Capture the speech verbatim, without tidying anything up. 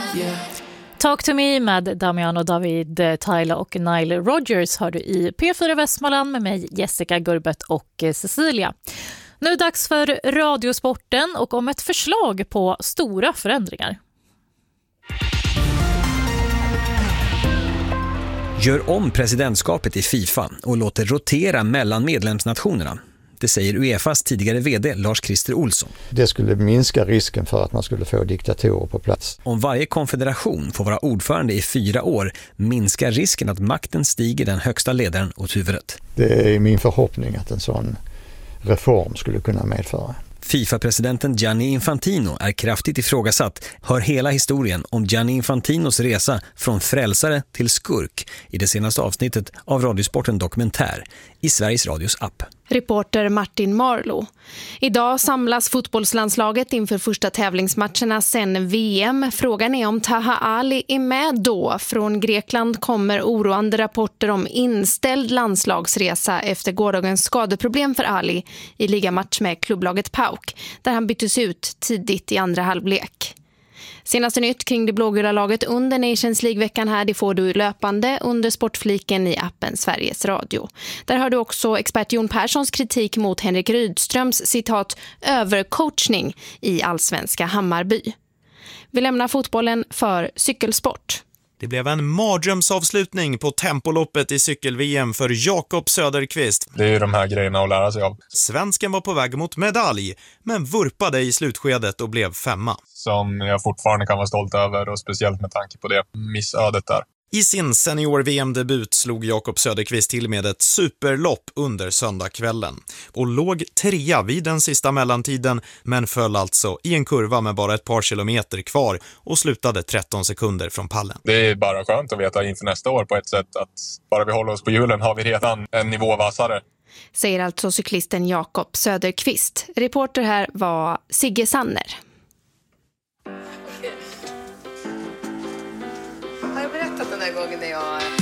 Yeah. Talk to me med Damian och David, Tyler och Nile Rodgers hör du i P fyra Västmanland med mig Jessica Gurbet och Cecilia. Nu är det dags för Radiosporten och om ett förslag på stora förändringar. Gör om presidentskapet i FIFA och låter rotera mellan medlemsnationerna. Det säger UEFAs tidigare vd Lars-Christer Olsson. Det skulle minska risken för att man skulle få diktatorer på plats. Om varje konfederation får vara ordförande i fyra år minskar risken att makten stiger den högsta ledaren åt huvudet. Det är min förhoppning att en sån reform skulle kunna medföra. FIFA-presidenten Gianni Infantino är kraftigt ifrågasatt. Hör hela historien om Gianni Infantinos resa från frälsare till skurk i det senaste avsnittet av Radiosporten Dokumentär i Sveriges Radios app. Reporter Martin Marlow. Idag samlas fotbollslandslaget inför första tävlingsmatcherna sen V M. Frågan är om Taha Ali är med då. Från Grekland kommer oroande rapporter om inställd landslagsresa efter gårdagens skadeproblem för Ali i ligamatch med klubblaget PAOK, där han byttes ut tidigt i andra halvlek. Senaste nytt kring det blågula laget under Nations League-veckan här, det får du löpande under sportfliken i appen Sveriges Radio. Där har du också expert Jon Perssons kritik mot Henrik Rydströms citat övercoachning i allsvenska Hammarby. Vi lämnar fotbollen för cykelsport. Det blev en mardrömsavslutning på tempoloppet i cykel-V M för Jakob Söderqvist. Det är ju de här grejerna att lära sig av. Svensken var på väg mot medalj, men vurpade i slutskedet och blev femma. Som jag fortfarande kan vara stolt över och speciellt med tanke på det missödet där. I sin senior-V M-debut slog Jakob Söderqvist till med ett superlopp under söndagskvällen och låg trea vid den sista mellantiden, men föll alltså i en kurva med bara ett par kilometer kvar och slutade tretton sekunder från pallen. Det är bara skönt att veta inför nästa år på ett sätt att bara vi håller oss på hjulen har vi redan en nivå vassare. Säger alltså cyklisten Jakob Söderqvist. Reporter här var Sigge Sanner. Har jag berättat den här gången när jag